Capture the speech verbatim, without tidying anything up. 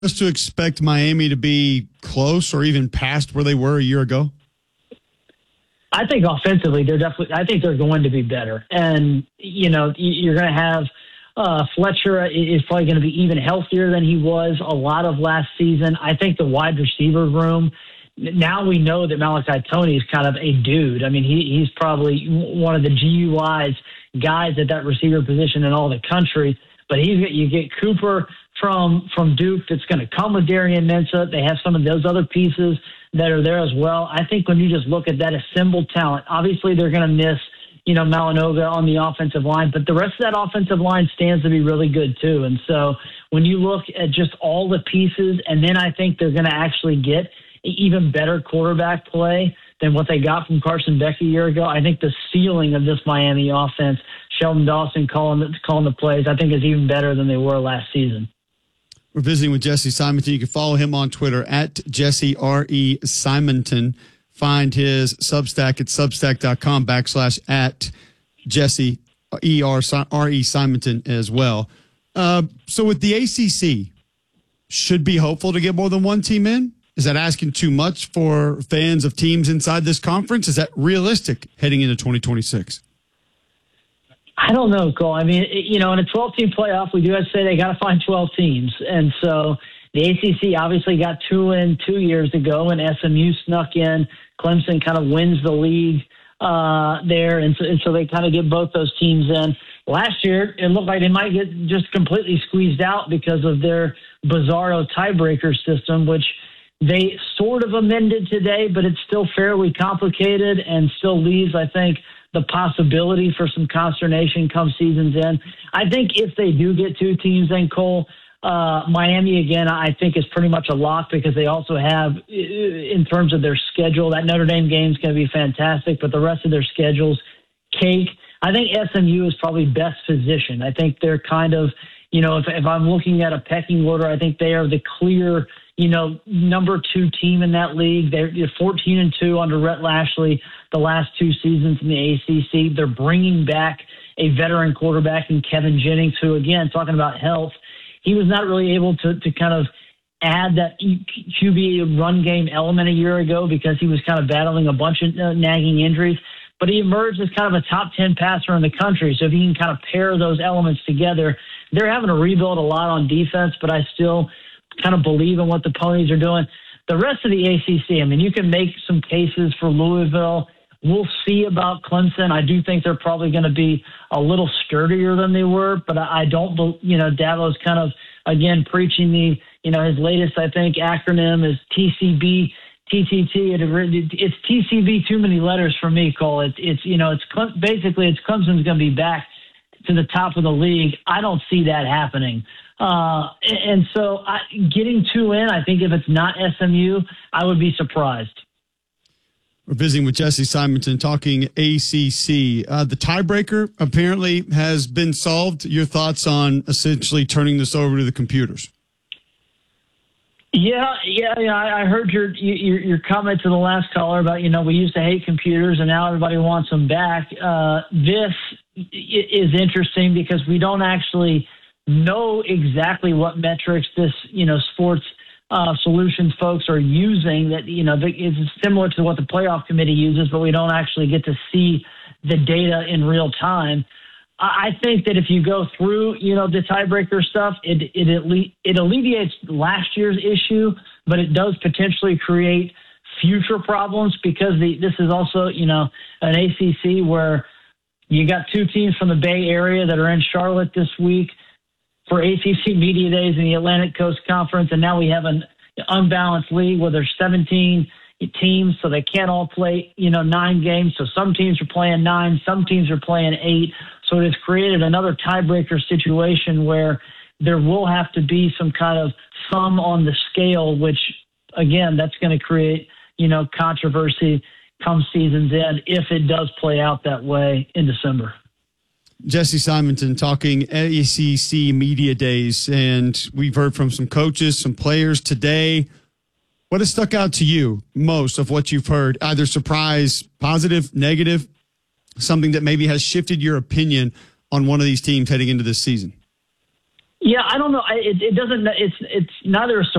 Us to expect Miami to be close or even past where they were a year ago? I think offensively, they're definitely. I think they're going to be better, and you know, you're going to have uh, Fletcher is probably going to be even healthier than he was a lot of last season. I think the wide receiver room. Now we know that Malachi Tony is kind of a dude. I mean, he, he's probably one of the G U I's guys at that receiver position in all the country. But he's you get Cooper from from Duke that's going to come with Darian Mensah. They have some of those other pieces that are there as well. I think when you just look at that assembled talent, obviously they're going to miss, you know, Malanoga on the offensive line, but the rest of that offensive line stands to be really good too. And so when you look at just all the pieces, and then I think they're going to actually get even better quarterback play than what they got from Carson Beck a year ago. I think the ceiling of this Miami offense, Sheldon Dawson calling the, calling the plays, I think is even better than they were last season. We're visiting with Jesse Simonton. You can follow him on Twitter at Jesse R E Simonton. Find his Substack at substack.com backslash at Jesse E R E Simonton as well. Uh, so with the A C C, should be hopeful to get more than one team in? Is that asking too much for fans of teams inside this conference? Is that realistic heading into twenty twenty-six? I don't know, Cole. I mean, you know, in a twelve-team playoff, we do have to say they got to find twelve teams. And so the A C C obviously got two in two years ago, and S M U snuck in. Clemson kind of wins the league uh, there, and so, and so they kind of get both those teams in. Last year, it looked like they might get just completely squeezed out because of their bizarro tiebreaker system, which they sort of amended today, but it's still fairly complicated and still leaves, I think, the possibility for some consternation come season's end. I think if they do get two teams in, Cole, uh, Miami, again, I think is pretty much a lock because they also have, in terms of their schedule, that Notre Dame game is going to be fantastic, but the rest of their schedule's cake. I think S M U is probably best positioned. I think they're kind of, you know, if, if I'm looking at a pecking order, I think they are the clear, you know, number two team in that league. They're fourteen and two under Rhett Lashlee the last two seasons in the A C C. They're bringing back a veteran quarterback in Kevin Jennings, who, again, talking about health, he was not really able to, to kind of add that Q B run game element a year ago because he was kind of battling a bunch of uh, nagging injuries. But he emerged as kind of a top ten passer in the country. So if you can kind of pair those elements together, they're having to rebuild a lot on defense, but I still kind of believe in what the Ponies are doing. The rest of the A C C, I mean, you can make some cases for Louisville. We'll see about Clemson. I do think they're probably going to be a little sturdier than they were, but I don't, you know, Davo's kind of, again, preaching the, you know, his latest, I think, acronym is T C B, T T T. It's T C B, too many letters for me, Cole. It's, it's you know, it's basically it's Clemson's going to be back to the top of the league. I don't see that happening. Uh, and so I, getting two in, I think if it's not S M U, I would be surprised. We're visiting with Jesse Simonton talking A C C. Uh, the tiebreaker apparently has been solved. Your thoughts on essentially turning this over to the computers? Yeah, yeah, yeah. I heard your, your your comment to the last caller about, you know, we used to hate computers and now everybody wants them back. Uh, this is interesting because we don't actually know exactly what metrics this, you know, sports uh, solutions folks are using. That, you know, it's similar to what the playoff committee uses, but we don't actually get to see the data in real time. I think that if you go through, you know, the tiebreaker stuff, it it it alleviates last year's issue, but it does potentially create future problems because the this is also, you know, an A C C where you got two teams from the Bay Area that are in Charlotte this week for A C C Media Days in the Atlantic Coast Conference, and now we have an unbalanced league where there's seventeen teams, so they can't all play, you know, nine games. So some teams are playing nine, some teams are playing eight. So it has created another tiebreaker situation where there will have to be some kind of thumb on the scale, which, again, that's going to create, you know, controversy come season's end if it does play out that way in December. Jesse Simonton talking A C C Media Days, and we've heard from some coaches, some players today. What has stuck out to you most of what you've heard? Either surprise, positive, negative, something that maybe has shifted your opinion on one of these teams heading into this season? Yeah, I don't know. I, it, it doesn't. It's it's neither a